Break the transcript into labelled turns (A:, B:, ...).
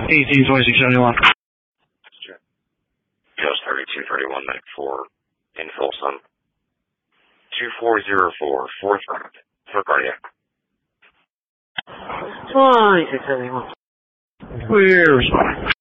A: 182671.
B: Ghost 3231 Medic 4 in Folsom. 2404 4th round for cardiac.
A: 2671. We're responding.